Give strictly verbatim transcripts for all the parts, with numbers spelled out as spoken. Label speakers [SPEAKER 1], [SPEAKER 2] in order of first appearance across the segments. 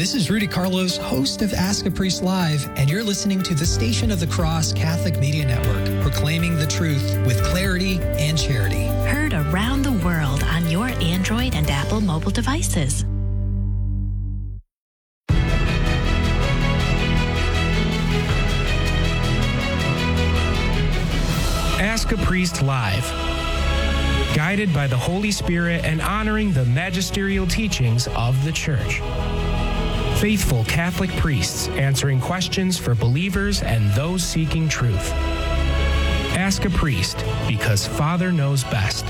[SPEAKER 1] This is Rudy Carlos, host of Ask a Priest Live, and you're listening to the Station of the Cross Catholic Media Network, proclaiming the truth with clarity and charity.
[SPEAKER 2] Heard around the world on your Android and Apple mobile devices.
[SPEAKER 3] Ask a Priest Live. Guided by the Holy Spirit and honoring the magisterial teachings of the Church. Faithful Catholic priests answering questions for believers and those seeking truth. Ask a Priest, because Father knows best.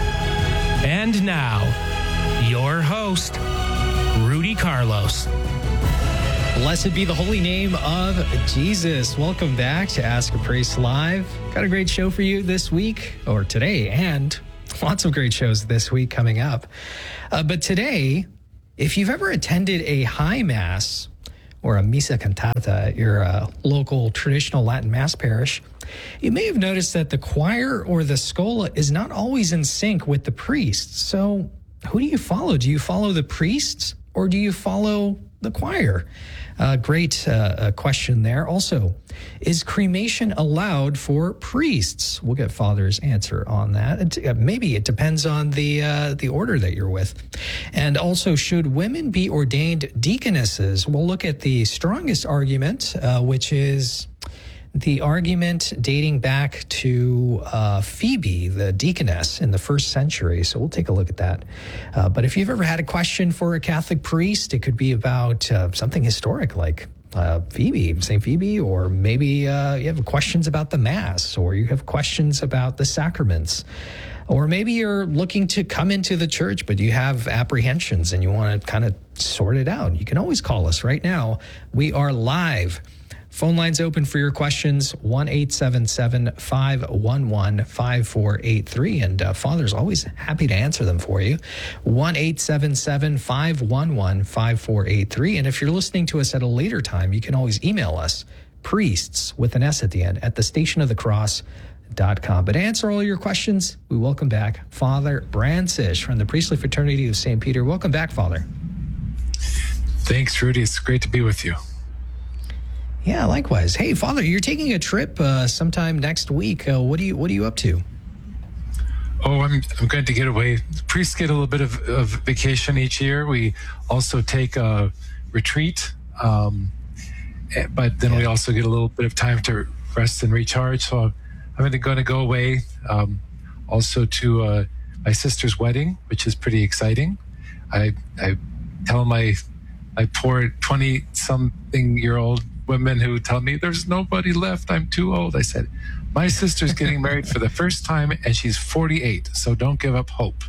[SPEAKER 3] And now, your host, Rudy Carlos.
[SPEAKER 1] Blessed be the holy name of Jesus. Welcome back to Ask a Priest Live. Got a great show for you this week, or today, and lots of great shows this week coming up. Uh, but today, if you've ever attended a high mass or a missa cantata at your uh, local traditional Latin mass parish, you may have noticed that the choir or the schola is not always in sync with the priests. So who do you follow? Do you follow the priests or do you follow the choir? Uh, great uh, question there. Also, is cremation allowed for priests? We'll get Father's answer on that. It, uh, maybe it depends on the uh, the order that you're with. And also, should women be ordained deaconesses? We'll look at the strongest argument, uh, which is the argument dating back to uh, Phoebe, the deaconess in the first century. So we'll take a look at that. Uh, but if you've ever had a question for a Catholic priest, it could be about uh, something historic like uh, Phoebe, Saint Phoebe, or maybe uh, you have questions about the Mass, or you have questions about the sacraments. Or maybe you're looking to come into the church, but you have apprehensions and you want to kind of sort it out. You can always call us right now. We are live. Phone lines open for your questions, one eight seven seven, five one one, five four eight three. And uh, Father's always happy to answer them for you, one eight seven seven, five one one, five four eight three. And if you're listening to us at a later time, you can always email us, priests with an S at the end, at the station of the cross dot com. But to answer all your questions, we welcome back Father Brancisz from the Priestly Fraternity of Saint Peter. Welcome back, Father.
[SPEAKER 4] Thanks, Rudy. It's great to be with you.
[SPEAKER 1] Yeah, likewise. Hey, Father, you're taking a trip uh, sometime next week. Uh, what are you What are you up to?
[SPEAKER 4] Oh, I'm I'm going to get away. Priests get a little bit of, of vacation each year. We also take a retreat, um, but then yeah. we also get a little bit of time to rest and recharge. So I'm going to go away um, also to uh, my sister's wedding, which is pretty exciting. I I tell my my poor twenty-something-year-old women who tell me there's nobody left, I'm too old. I said, my sister's getting married for the first time and she's forty-eight, so don't give up hope.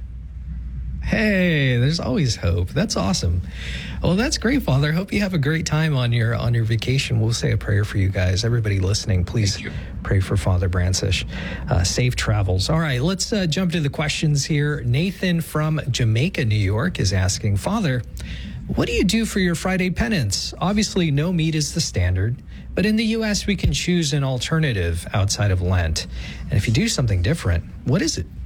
[SPEAKER 1] Hey, there's always hope. That's awesome. Well, that's great, Father. I hope you have a great time on your on your vacation. We'll say a prayer for you guys. Everybody listening, please pray for Father Brancisz. Uh, safe travels. All right, let's uh, jump to the questions here. Nathan from Jamaica, New York is asking, Father, what do you do for your Friday penance? Obviously, no meat is the standard, but in the U S, we can choose an alternative outside of Lent. And if you do something different, what is it?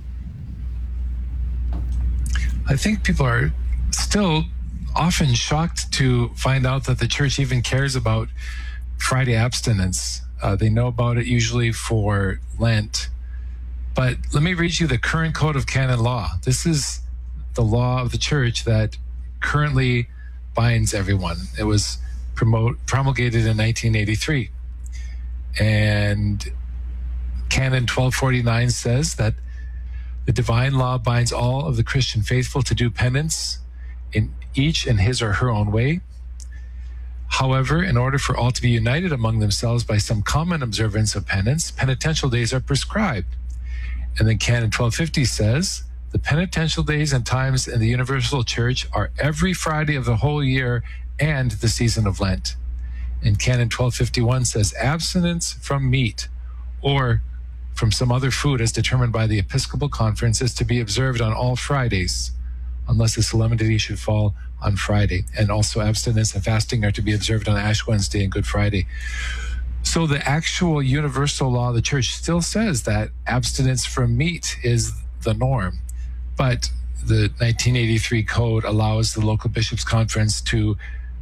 [SPEAKER 4] I think people are still often shocked to find out that the Church even cares about Friday abstinence. Uh, they know about it usually for Lent. But let me read you the current Code of Canon Law. This is the law of the Church that currently binds everyone. It was promote, promulgated in nineteen eighty-three. And Canon twelve forty-nine says that the divine law binds all of the Christian faithful to do penance in each in his or her own way. However, in order for all to be united among themselves by some common observance of penance, penitential days are prescribed. And then Canon twelve fifty says, the penitential days and times in the Universal Church are every Friday of the whole year and the season of Lent. And Canon twelve fifty-one says abstinence from meat or from some other food as determined by the Episcopal Conference is to be observed on all Fridays, unless the solemnity should fall on Friday. And also abstinence and fasting are to be observed on Ash Wednesday and Good Friday. So the actual universal law of the Church still says that abstinence from meat is the norm. But the nineteen eighty-three code allows the local bishops' conference to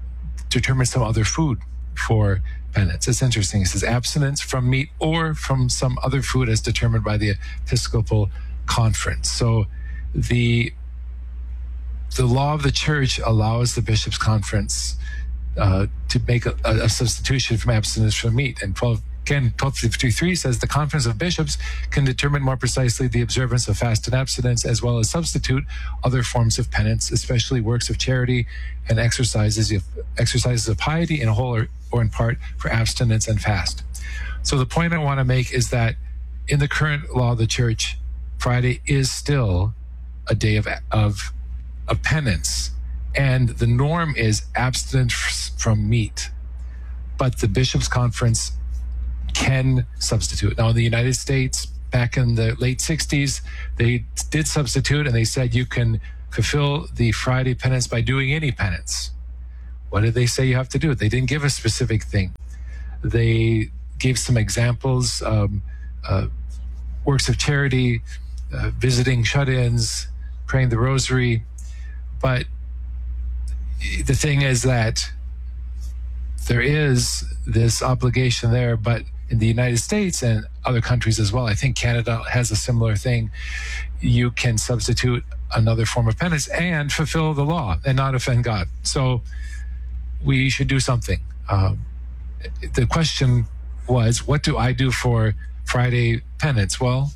[SPEAKER 4] determine some other food for penance. It's interesting. It says abstinence from meat or from some other food as determined by the Episcopal Conference. So the the law of the church allows the bishops' conference uh, to make a, a substitution from abstinence from meat. And twelve, again, twelve fifty-three says the conference of bishops can determine more precisely the observance of fast and abstinence, as well as substitute other forms of penance, especially works of charity and exercises of, exercises of piety in whole or, or in part for abstinence and fast. So the point I want to make is that in the current law of the church, Friday is still a day of of of penance, and the norm is abstinence from meat. But the bishops' conference can substitute. Now, in the United States, back in the late sixties, they did substitute, and they said you can fulfill the Friday penance by doing any penance. What did they say you have to do? They didn't give a specific thing. They gave some examples, um, uh, works of charity, uh, visiting shut-ins, praying the rosary. But the thing is that there is this obligation there, but in the United States and other countries as well, I think Canada has a similar thing. You can substitute another form of penance and fulfill the law and not offend God. So we should do something. Um, the question was, what do I do for Friday penance? Well,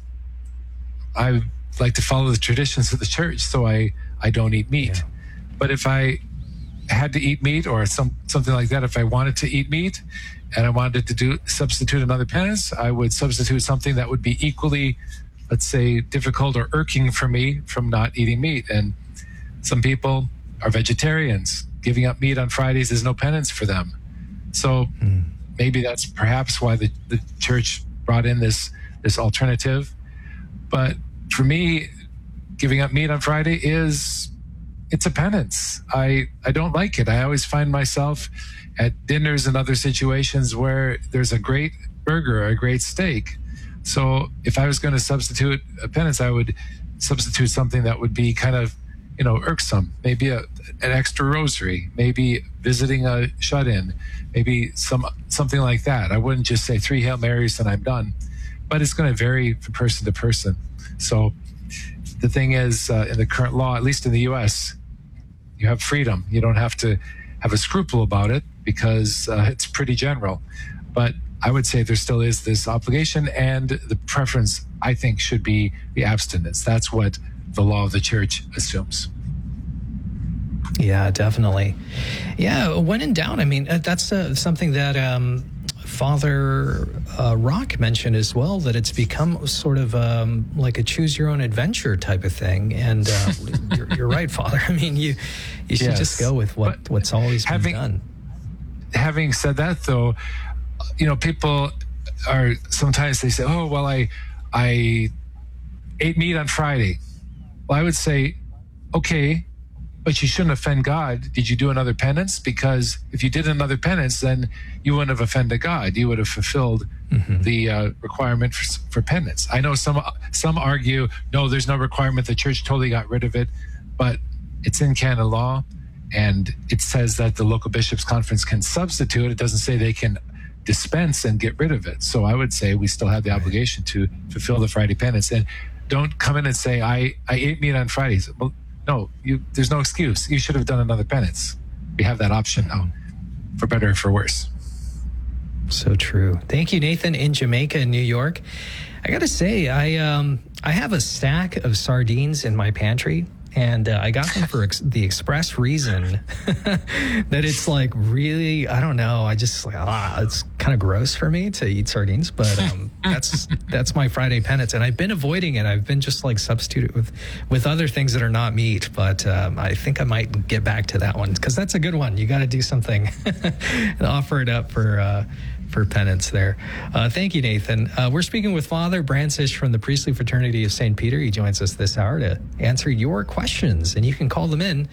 [SPEAKER 4] I like to follow the traditions of the church, so I, I don't eat meat. Yeah. But if I had to eat meat or some something like that, if I wanted to eat meat and I wanted to do substitute another penance, I would substitute something that would be equally, let's say, difficult or irking for me from not eating meat. And some people are vegetarians. Giving up meat on Fridays is no penance for them. So mm. maybe that's perhaps why the, the church brought in this this alternative. But for me, giving up meat on Friday is, it's a penance. I, I don't like it. I always find myself at dinners and other situations where there's a great burger or a great steak. So if I was going to substitute a penance, I would substitute something that would be kind of, you know, irksome. Maybe a, an extra rosary, maybe visiting a shut-in, maybe some something like that. I wouldn't just say three Hail Marys and I'm done. But it's going to vary from person to person. So the thing is, uh, in the current law, at least in the U S, you have freedom. You don't have to have a scruple about it because uh, it's pretty general. But I would say there still is this obligation, and the preference, I think, should be the abstinence. That's what the law of the church assumes.
[SPEAKER 1] Yeah, definitely. Yeah, when in doubt, I mean, that's uh, something that um, Father uh, Rock mentioned as well, that it's become sort of um, like a choose your own adventure type of thing. And uh, you're, you're right, Father. I mean, you you should yes. just go with what, what's always
[SPEAKER 4] having,
[SPEAKER 1] been done.
[SPEAKER 4] Having said that, though, you know, people are sometimes they say, oh, well, I I ate meat on Friday. Well, I would say, okay, but you shouldn't offend God. Did you do another penance? Because if you did another penance, then you wouldn't have offended God. You would have fulfilled mm-hmm. the uh, requirement for, for penance. I know some some argue, no, there's no requirement. The church totally got rid of it. But it's in canon law, and it says that the local bishops' conference can substitute. It doesn't say they can dispense and get rid of it. So I would say we still have the obligation to fulfill the Friday penance. And don't come in and say, I, I ate meat on Fridays. Well, no, you, there's no excuse. You should have done another penance. We have that option now, for better or for worse.
[SPEAKER 1] So true. Thank you, Nathan, in Jamaica and New York. I got to say, I um, I have a stack of sardines in my pantry. And uh, I got them for ex- the express reason that it's like really, I don't know. I just like, ah, it's kind of gross for me to eat sardines, but um, that's that's my Friday penance. And I've been avoiding it. I've been just like substitute with, with other things that are not meat. But um, I think I might get back to that one because that's a good one. You got to do something and offer it up for uh, for penance there. Uh, thank you, Nathan. Uh, we're speaking with Father Brancisz from the Priestly Fraternity of Saint Peter. He joins us this hour to answer your questions, and you can call them in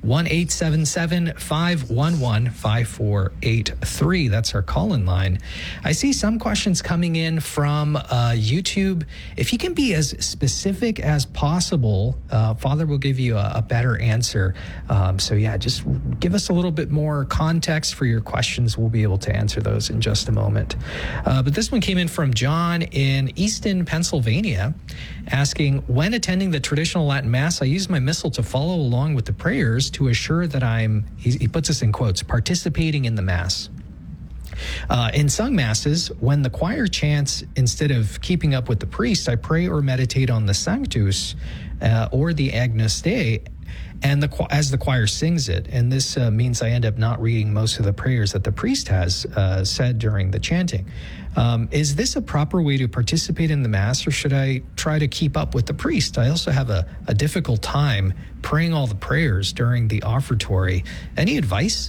[SPEAKER 1] one eight seven seven, five one one, five four eight three. That's our call-in line. I see some questions coming in from uh, YouTube. If you can be as specific as possible, uh, Father will give you a, a better answer. Um, so yeah, just give us a little bit more context for your questions. We'll be able to answer those in just a moment. Uh, but this one came in from John in Easton, Pennsylvania, asking, when attending the traditional Latin Mass, I use my missal to follow along with the prayers to assure that I'm, he, he puts this in quotes, participating in the Mass. Uh, in sung Masses, when the choir chants, instead of keeping up with the priest, I pray or meditate on the Sanctus uh, or the Agnus Dei, and the, as the choir sings it. And this uh, means I end up not reading most of the prayers that the priest has uh, said during the chanting. Um, is this a proper way to participate in the Mass, or should I try to keep up with the priest? I also have a, a difficult time praying all the prayers during the offertory. Any advice?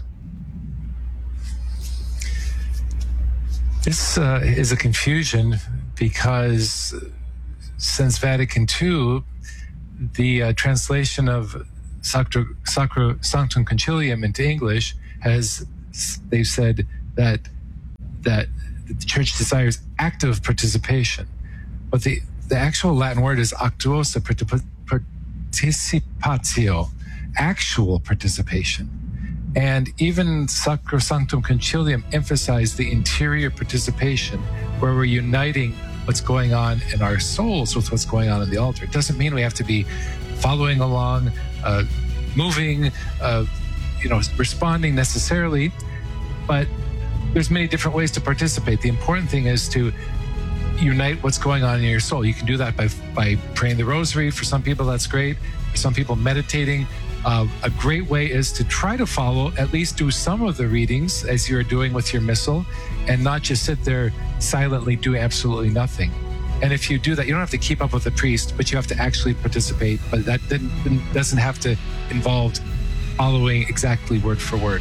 [SPEAKER 4] This uh, is a confusion because since Vatican Two, the uh, translation of Sacro, Sacro Sanctum Concilium into English has, they've said that that the Church desires active participation, but the, the actual Latin word is actuosa participatio, actual participation. And even Sacro Sanctum Concilium emphasized the interior participation, where we're uniting what's going on in our souls with what's going on in the altar. It doesn't mean we have to be following along, uh, moving, uh, you know, responding necessarily, but there's many different ways to participate. The important thing is to unite what's going on in your soul. You can do that by by praying the rosary. For some people, that's great. For some people, meditating. Uh, a great way is to try to follow, at least do some of the readings as you're doing with your missal, and not just sit there silently doing absolutely nothing. And if you do that, you don't have to keep up with the priest, but you have to actually participate. But that doesn't have to involve following exactly word for word.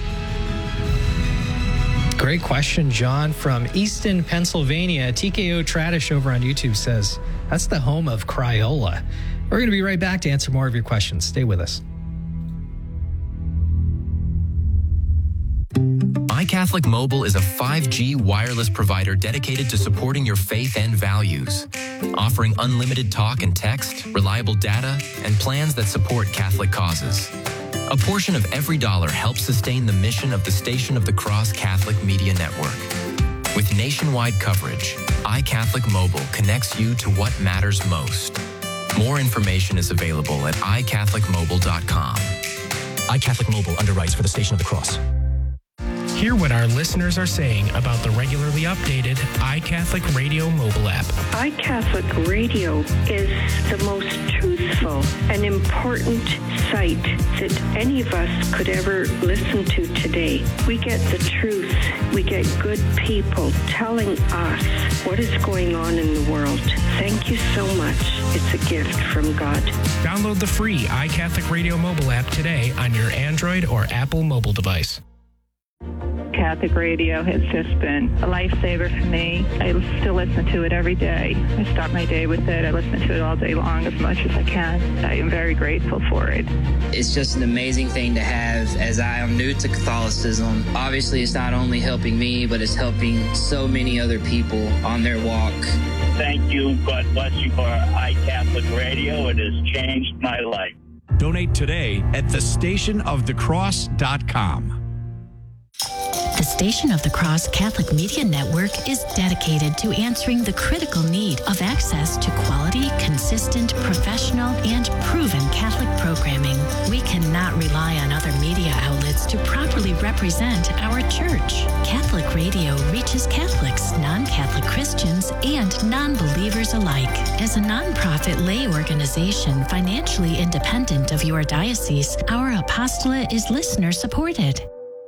[SPEAKER 1] Great question, John from Easton, Pennsylvania. T K O Tradish over on YouTube says, that's the home of Crayola. We're going to be right back to answer more of your questions. Stay with us.
[SPEAKER 5] iCatholic Mobile is a five G wireless provider dedicated to supporting your faith and values, offering unlimited talk and text, reliable data, and plans that support Catholic causes. A portion of every dollar helps sustain the mission of the Station of the Cross Catholic Media Network. With nationwide coverage, iCatholic Mobile connects you to what matters most. More information is available at i catholic mobile dot com.
[SPEAKER 6] iCatholic Mobile underwrites for the Station of the Cross.
[SPEAKER 3] Hear what our listeners are saying about the regularly updated iCatholic Radio mobile app.
[SPEAKER 7] iCatholic Radio is the most truthful and important site that any of us could ever listen to today. We get the truth. We get good people telling us what is going on in the world. Thank you so much. It's a gift from God.
[SPEAKER 3] Download the free iCatholic Radio mobile app today on your Android or Apple mobile device.
[SPEAKER 8] Catholic radio has just been a lifesaver for me. I still listen to it every day. I start my day with it. I listen to it all day long as much as I can. I am very grateful for it.
[SPEAKER 9] It's just an amazing thing to have, as I am new to Catholicism. Obviously, it's not only helping me, but it's helping so many other people on their walk.
[SPEAKER 10] Thank you. God bless you for iCatholic Radio. It has changed my life.
[SPEAKER 11] Donate today at the station of the cross dot com.
[SPEAKER 2] The Station of the Cross Catholic Media Network is dedicated to answering the critical need of access to quality, consistent, professional, and proven Catholic programming. We cannot rely on other media outlets to properly represent our church. Catholic Radio reaches Catholics, non-Catholic Christians, and non-believers alike. As a nonprofit lay organization financially independent of your diocese, our apostolate is listener-supported.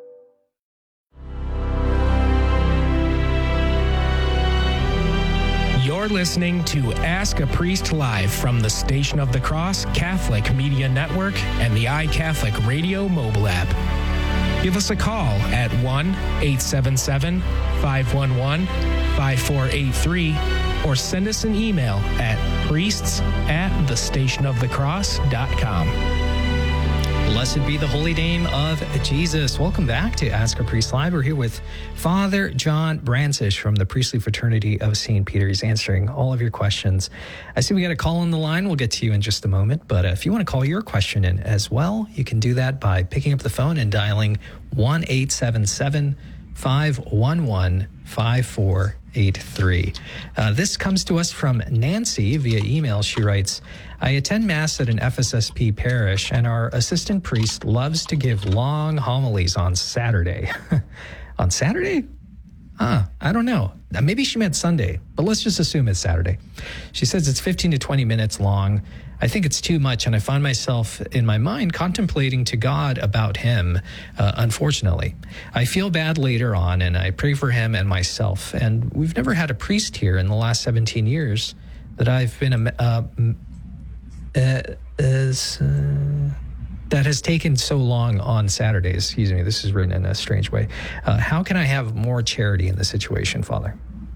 [SPEAKER 3] You're listening to Ask a Priest Live from the Station of the Cross Catholic Media Network and the iCatholic Radio mobile app. Give us a call at one eight seven seven, five one one, five four eight three or send us an email at priests at the station of the cross dot com.
[SPEAKER 1] Blessed be the holy name of Jesus. Welcome back to Ask a Priest Live. We're here with Father John Brancisz from the Priestly Fraternity of Saint Peter. He's answering all of your questions. I see we got a call on the line. We'll get to you in just a moment. But uh, if you want to call your question in as well, you can do that by picking up the phone and dialing one eight seven seven, five one one, five four eight three. Uh, this comes to us from Nancy via email. She writes, I attend Mass at an F S S P parish, and our assistant priest loves to give long homilies on Saturday. On Saturday? Ah, I don't know. Maybe she meant Sunday, but let's just assume it's Saturday. She says it's fifteen to twenty minutes long. I think it's too much, and I find myself in my mind contemplating to God about him, uh, unfortunately. I feel bad later on, and I pray for him and myself. And we've never had a priest here in the last seventeen years that I've been a... Uh, uh, is, uh, that has taken so long on Saturdays. Excuse me, this is written in a strange way. Uh, how can I have more charity in the situation, Father?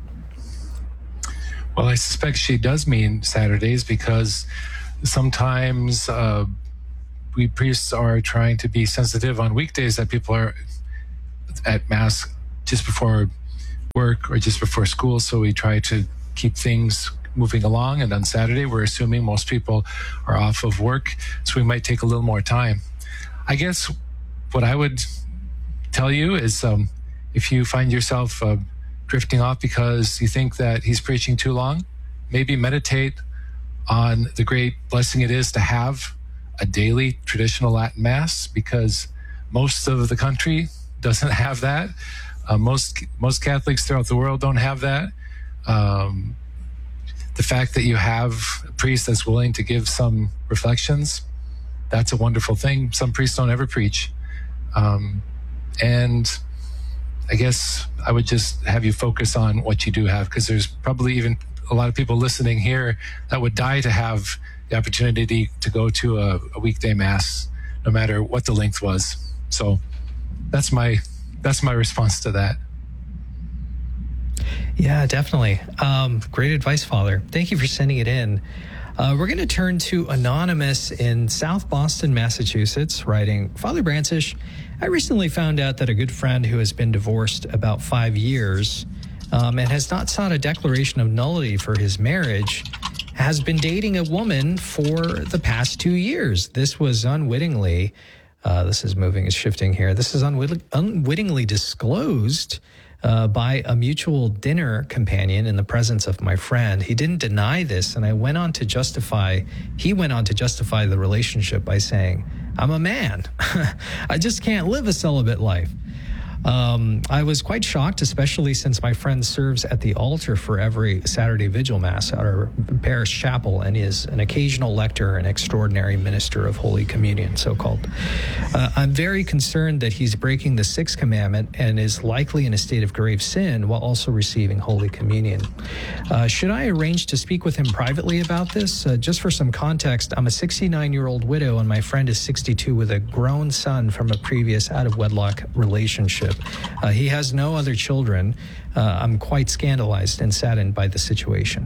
[SPEAKER 4] Well, I suspect she does mean Saturdays, because sometimes uh, we priests are trying to be sensitive on weekdays that people are at Mass just before work or just before school. So we try to keep things moving along. And on Saturday, we're assuming most people are off of work, so we might take a little more time. I guess what I would tell you is um, if you find yourself uh, drifting off because you think that he's preaching too long, maybe meditate on the great blessing it is to have a daily traditional Latin Mass, because most of the country doesn't have that. Uh, most most Catholics throughout the world don't have that. Um, the fact that you have a priest that's willing to give some reflections, that's a wonderful thing. Some priests don't ever preach. Um, and I guess I would just have you focus on what you do have, because there's probably even a lot of people listening here that would die to have the opportunity to go to a, a weekday Mass, no matter what the length was. So that's my that's my response to that.
[SPEAKER 1] Yeah, definitely. Um, great advice, Father. Thank you for sending it in. Uh, we're going to turn to Anonymous in South Boston, Massachusetts, writing, Father Brancisz, I recently found out that a good friend who has been divorced about five years um, and has not sought a declaration of nullity for his marriage has been dating a woman for the past two years. This was unwittingly, uh, this is moving, is shifting here. This is unwit- unwittingly disclosed Uh, by a mutual dinner companion in the presence of my friend. He didn't deny this, and I went on to justify, he went on to justify the relationship by saying, I'm a man. I just can't live a celibate life. Um, I was quite shocked, especially since my friend serves at the altar for every Saturday Vigil Mass at our parish chapel and is an occasional lector and extraordinary minister of Holy Communion, so-called. Uh, I'm very concerned that he's breaking the sixth commandment and is likely in a state of grave sin while also receiving Holy Communion. Uh, should I arrange to speak with him privately about this? Uh, just for some context, I'm a sixty-nine-year-old widow and my friend is sixty-two with a grown son from a previous out-of-wedlock relationship. Uh, he has no other children. Uh, I'm quite scandalized and saddened by the situation.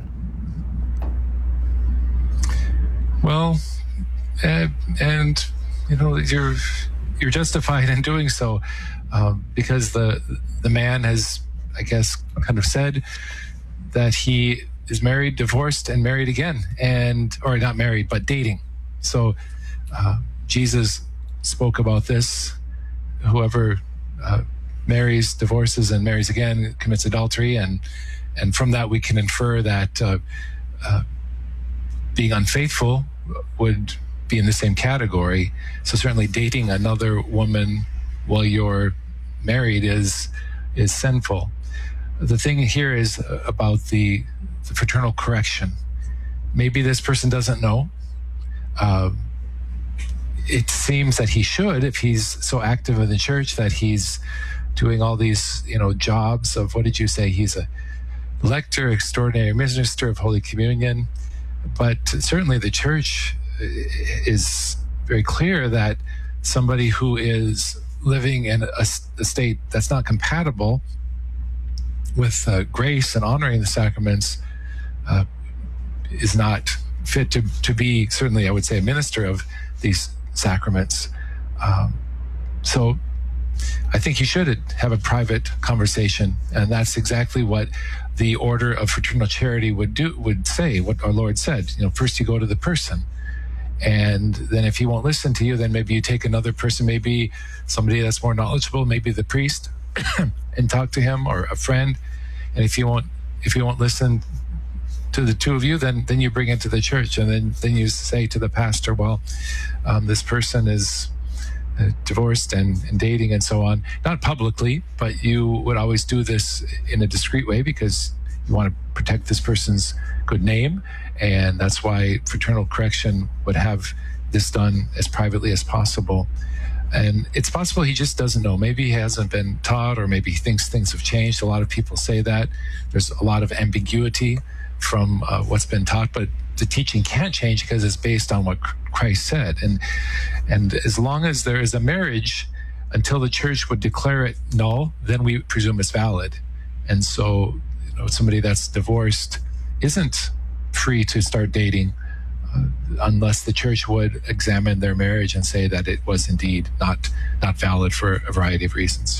[SPEAKER 4] Well, uh, and you know, you're you're justified in doing so, um, because the the man has, I guess, kind of said that he is married, divorced, and married again, and or not married, but dating. So uh, Jesus spoke about this. Whoever uh, marries, divorces, and marries again commits adultery, and and from that we can infer that uh, uh, being unfaithful would be in the same category. So certainly dating another woman while you're married is is sinful. The thing here is about the, the fraternal correction. Maybe this person doesn't know. Uh, it seems that he should, if he's so active in the church, that he's doing all these, you know, jobs of, what did you say? He's a lector, extraordinary minister of Holy Communion. But certainly the church is very clear that somebody who is living in a, a state that's not compatible with uh, grace and honoring the sacraments uh, is not fit to, to be, certainly I would say, a minister of these sacraments. Um, so I think you should have a private conversation, and that's exactly what the order of fraternal charity would do, would say, what our Lord said. You know, first you go to the person, and then if he won't listen to you, then maybe you take another person, maybe somebody that's more knowledgeable, maybe the priest, and talk to him, or a friend. And if you won't, if you won't listen to the two of you, then then you bring it to the church, and then then you say to the pastor, well, um, this person is uh, divorced and, and dating and so on, not publicly, but you would always do this in a discreet way because you want to protect this person's good name, and that's why fraternal correction would have this done as privately as possible. And it's possible he just doesn't know. Maybe he hasn't been taught, or maybe he thinks things have changed. A lot of people say that. There's a lot of ambiguity from uh, what's been taught, but the teaching can't change because it's based on what Christ said. And and as long as there is a marriage, until the church would declare it null, then we presume it's valid. And so, you know, somebody that's divorced isn't free to start dating uh, unless the church would examine their marriage and say that it was indeed not not valid for a variety of reasons.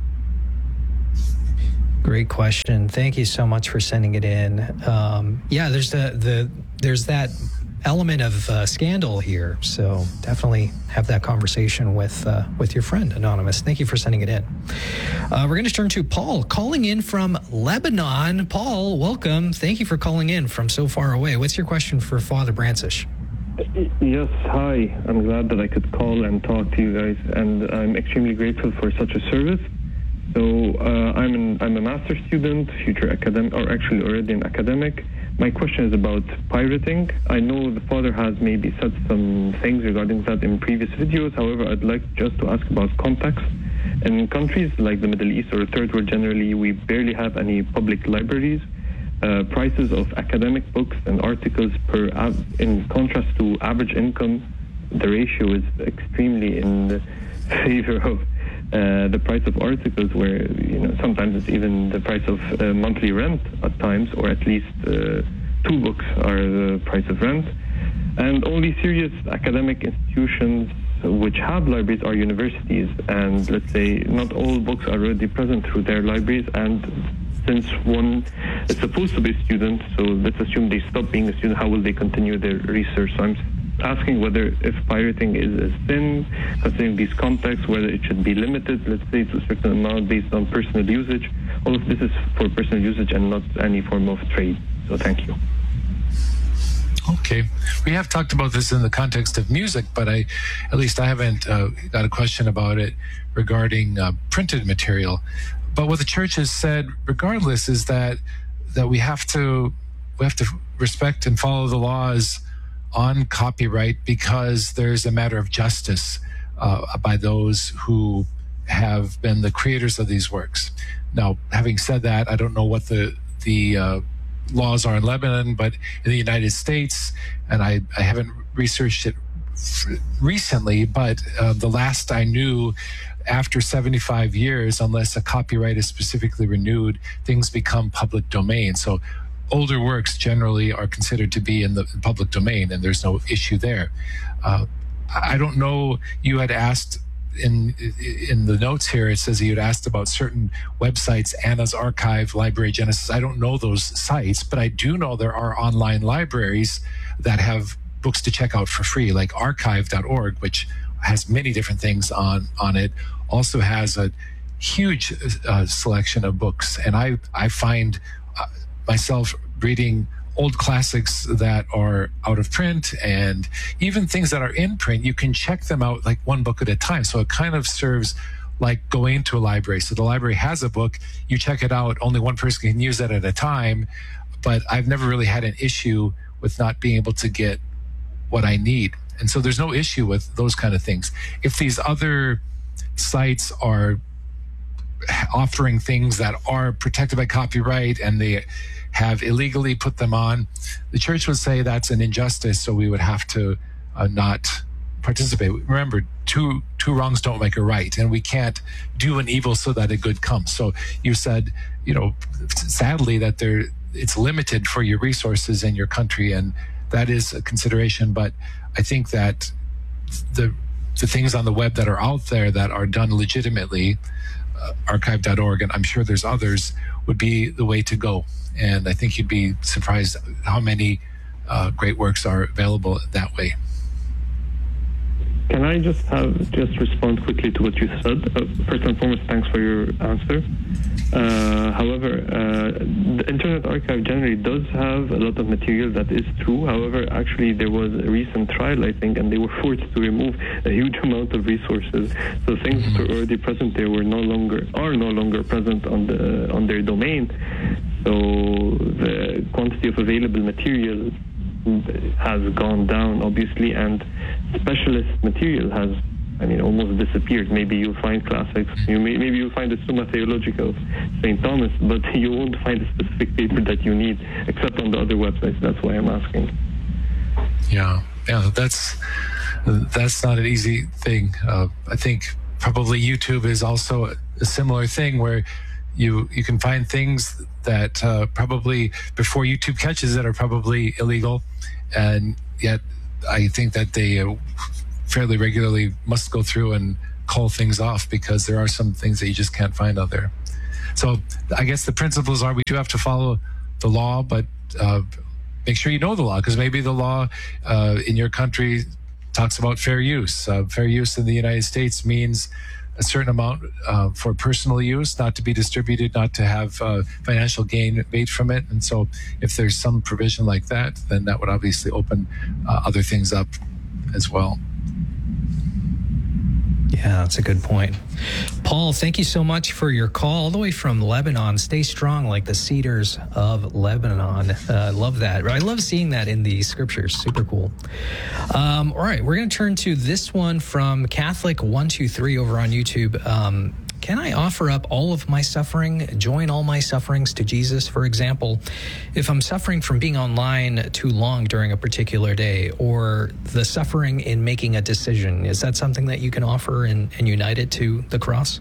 [SPEAKER 1] Great question. Thank you so much for sending it in. Um, yeah, there's the the there's that element of uh, scandal here, so definitely have that conversation with uh, with your friend Anonymous. Thank you for sending it in. Uh, we're going to turn to Paul, calling in from Lebanon. Paul, welcome. Thank you for calling in from so far away. What's your question for Father Brancisz?
[SPEAKER 12] Yes, hi. I'm glad that I could call and talk to you guys, and I'm extremely grateful for such a service. So uh, I'm an, I'm a master's student, future academic, or actually already an academic. My question is about pirating. I know the Father has maybe said some things regarding that in previous videos. However, I'd like just to ask about context. In countries like the Middle East or the Third World generally, we barely have any public libraries. Uh, prices of academic books and articles per, av- in contrast to average income, the ratio is extremely in the favor of Uh, the price of articles, where you know sometimes it's even the price of uh, monthly rent at times, or at least uh, two books are the price of rent. And only serious academic institutions which have libraries are universities, and let's say not all books are already present through their libraries. And since one is supposed to be a student, so let's assume they stop being a student, how will they continue their research? So I'm asking whether if pirating is a sin, considering these contexts, whether it should be limited, let's say, to a certain amount based on personal usage. All of this is for personal usage and not any form of trade. So thank you.
[SPEAKER 4] Okay. We have talked about this in the context of music, but I, at least I haven't uh, got a question about it regarding uh, printed material. But what the church has said, regardless, is that that we have to we have to respect and follow the laws on copyright, because there's a matter of justice uh, by those who have been the creators of these works. Now, having said that, I don't know what the the uh, laws are in Lebanon, but in the United States, and I, I haven't researched it f- recently, but uh, the last I knew, after seventy-five years, unless a copyright is specifically renewed, things become public domain. So older works generally are considered to be in the public domain, and there's no issue there. Uh, I don't know, you had asked in in the notes here, it says you had asked about certain websites, Anna's Archive, Library Genesis. I don't know those sites, but I do know there are online libraries that have books to check out for free, like archive dot org, which has many different things on, on it, also has a huge uh, selection of books. And I, I find uh, myself reading old classics that are out of print, and even things that are in print, you can check them out like one book at a time. So it kind of serves like going to a library. So the library has a book, you check it out, only one person can use it at a time. But I've never really had an issue with not being able to get what I need. And so there's no issue with those kind of things. If these other sites are offering things that are protected by copyright and they have illegally put them on, the church would say that's an injustice, so we would have to uh, not participate. Remember, two two wrongs don't make a right, and we can't do an evil so that a good comes. So you said, you know, sadly that there it's limited for your resources in your country, and that is a consideration. But I think that the the things on the web that are out there that are done legitimately, uh, archive dot org, and I'm sure there's others, would be the way to go. And I think you'd be surprised how many uh, great works are available that way.
[SPEAKER 12] Can I just have just respond quickly to what you said? Uh, first and foremost, thanks for your answer. Uh, however, uh, the Internet Archive generally does have a lot of material that is true. However, actually, there was a recent trial, I think, and they were forced to remove a huge amount of resources. So things that were already present there were no longer are no longer present on the on their domain. So the quantity of available material has gone down, obviously, and specialist material has, I mean, almost disappeared. Maybe you'll find classics, you may, maybe you'll find the Summa Theologica of Saint Thomas, but you won't find a specific paper that you need, except on the other websites. That's why I'm asking.
[SPEAKER 4] Yeah, yeah, that's that's not an easy thing. Uh, I think probably YouTube is also a similar thing where you you can find things that uh, probably before YouTube catches it are probably illegal, and yet I think that they uh, fairly regularly must go through and call things off because there are some things that you just can't find out there. So I guess the principles are we do have to follow the law, but uh, make sure you know the law, because maybe the law uh, in your country talks about fair use. Uh, fair use in the United States means a certain amount uh, for personal use, not to be distributed, not to have uh, financial gain made from it. And so if there's some provision like that, then that would obviously open uh, other things up as well.
[SPEAKER 1] Yeah, that's a good point. Paul, thank you so much for your call all the way from Lebanon. Stay strong like the cedars of Lebanon. I uh, love that. I love seeing that in the scriptures. Super cool. Um, all right, we're going to turn to this one from Catholic one two three over on YouTube. Um, Can I offer up all of my suffering, join all my sufferings to Jesus? For example, if I'm suffering from being online too long during a particular day, or the suffering in making a decision, is that something that you can offer and, and unite it to the cross?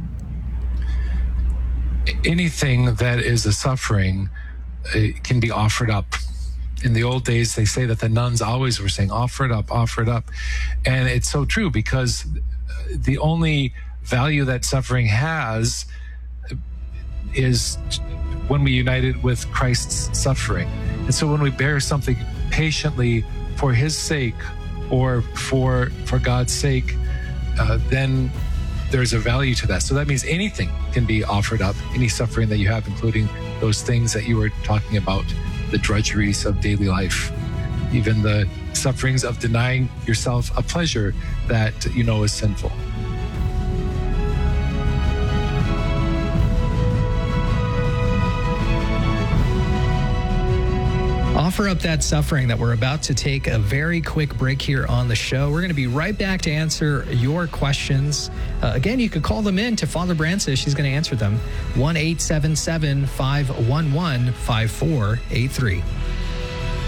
[SPEAKER 4] Anything that is a suffering uh, can be offered up. In the old days, they say that the nuns always were saying, offer it up, offer it up. And it's so true, because the only value that suffering has is when we unite it with Christ's suffering. And so when we bear something patiently for his sake or for for God's sake, uh, then there's a value to that. So that means anything can be offered up, any suffering that you have, including those things that you were talking about, the drudgeries of daily life, even the sufferings of denying yourself a pleasure that you know is sinful.
[SPEAKER 1] Offer up that suffering. That we're about to take a very quick break here on the show. We're going to be right back to answer your questions. Uh, again, you could call them in to Father Brancis. He's going to answer them. one eight seven seven, five one one, five four eight three.